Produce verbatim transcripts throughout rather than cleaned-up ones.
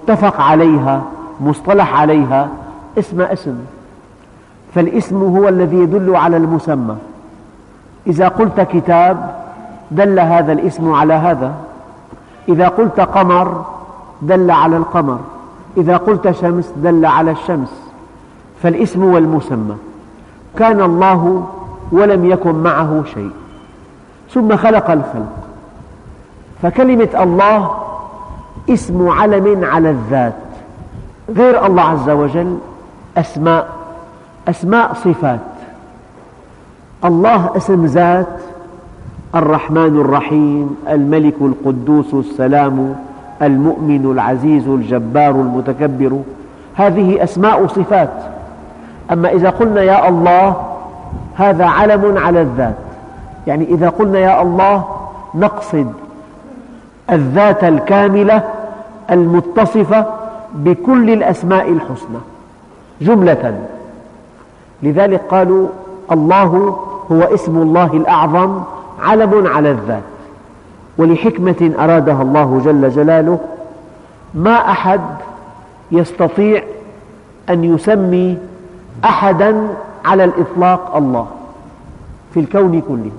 متفق عليها مصطلح عليها اسمها اسم. فالاسم هو الذي يدل على المسمى. إذا قلت كتاب دل هذا الاسم على هذا، إذا قلت قمر دل على القمر، إذا قلت شمس دل على الشمس. فالاسم والمسمى. كان الله ولم يكن معه شيء ثم خلق الخلق، فكلمة الله اسم علم على الذات. غير الله عز وجل أسماء، أسماء صفات. الله اسم ذات: الرحمن الرحيم، الملك القدوس السلام المؤمن العزيز الجبار المتكبر. هذه أسماء صفات. أما إذا قلنا يا الله هذا علم على الذات، يعني إذا قلنا يا الله نقصد الذات الكاملة المتصفة بكل الأسماء الحسنى جملة. لذلك قالوا الله هو اسم الله الأعظم علم على الذات. ولحكمة أرادها الله جل جلاله ما أحد يستطيع أن يسمي أحدا على الإطلاق الله في الكون كله.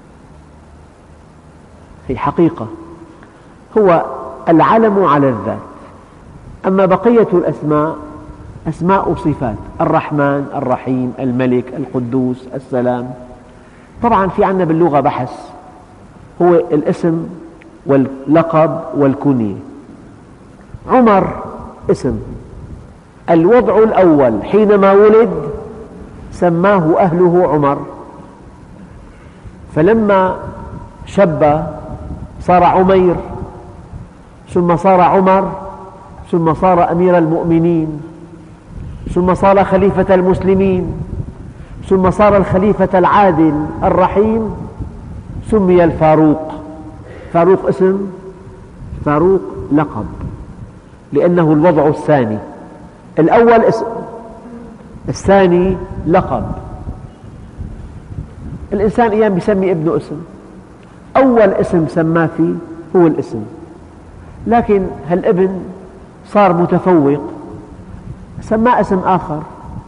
في حقيقة هو العلم على الذات. أما بقية الأسماء أسماء صفات: الرحمن، الرحيم، الملك، القدوس، السلام. طبعا في عندنا باللغة بحث، هو الاسم واللقب والكنية. عمر اسم. الوضع الأول حينما ولد سماه أهله عمر، فلما شب صار عمير، ثم صار عمر، ثم صار أمير المؤمنين، ثم صار خليفة المسلمين، ثم صار الخليفة العادل الرحيم، سمي الفاروق. فاروق اسم، فاروق لقب، لأنه الوضع الثاني. الأول اسم، الثاني لقب. الإنسان أيام يسمي ابنه اسم، أول اسم سماه فيه هو الاسم. لكن هالابن صار متفوق سماه اسم آخر،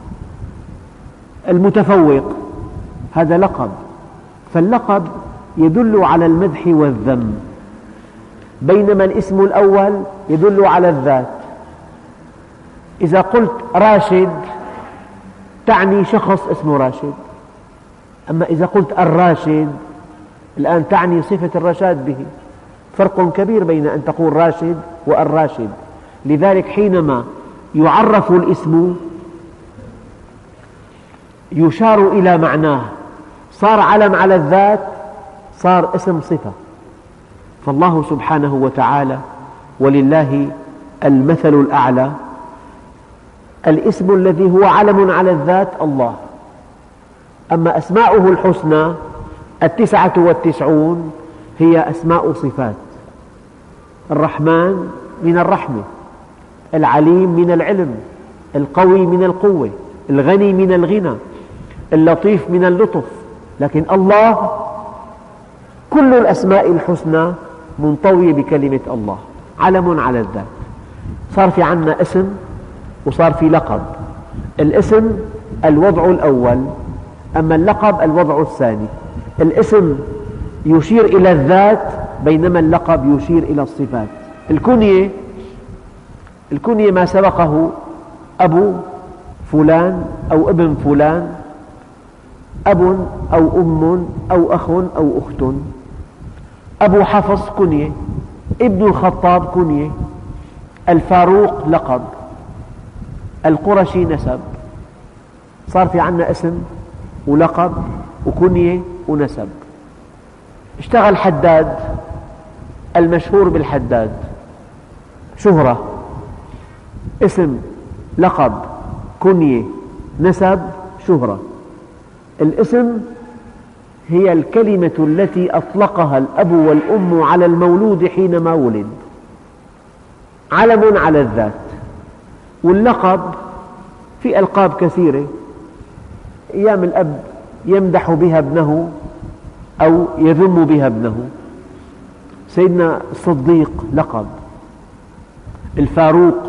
المتفوق، هذا لقب. فاللقب يدل على المدح والذم، بينما الاسم الأول يدل على الذات. إذا قلت راشد تعني شخص اسمه راشد، أما إذا قلت الراشد الآن تعني صفة الرشاد به. فرق كبير بين أن تقول راشد والراشد. لذلك حينما يعرف الاسم يشار إلى معناه، صار علم على الذات، صار اسم صفة. فالله سبحانه وتعالى ولله المثل الأعلى، الاسم الذي هو علم على الذات الله. أما أسماؤه الحسنى التسعة والتسعون هي أسماء صفات: الرحمن من الرحمة، العليم من العلم، القوي من القوة، الغني من الغنى، اللطيف من اللطف. لكن الله كل الأسماء الحسنى منطوية بكلمة الله، علم على الذات. صار في عندنا اسم وصار في لقب. الاسم الوضع الأول، أما اللقب الوضع الثاني. الاسم يشير إلى الذات بينما اللقب يشير إلى الصفات. الكنية، الكنية ما سبقه أبو فلان أو ابن فلان، أب أو أم أو أخ أو أخت. أبو حفص كنية، ابن الخطاب كنية، الفاروق لقب، القرشي نسب. صار في عندنا اسم ولقب وكنية ونسب. اشتغل حداد، المشهور بالحداد شهرة، اسم لقب كنية نسب شهرة. الاسم هي الكلمة التي أطلقها الأب والأم على المولود حينما ولد، علم على الذات. واللقب في ألقاب كثيرة، أيام الأب يمدح بها ابنه أو يذم بها ابنه. سيدنا الصديق لقب، الفاروق